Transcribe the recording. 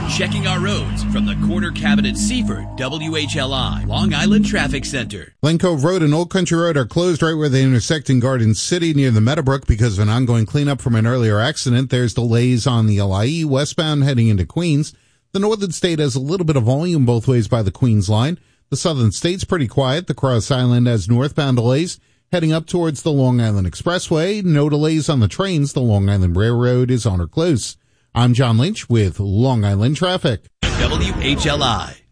Checking our roads from the Corner Cabinet Seaford WHLI Long Island Traffic Center. Glen Cove Road and Old Country Road are closed right where they intersect in Garden City near the Meadowbrook because of an ongoing cleanup from an earlier accident. There's delays on the LIE westbound heading into Queens. The Northern State has a little bit of volume both ways by the Queens line. The Southern State's pretty quiet. The Cross Island has northbound delays heading up towards the Long Island Expressway. No delays on the trains. The Long Island Railroad is on or close. I'm John Lynch with Long Island Traffic. WHLI.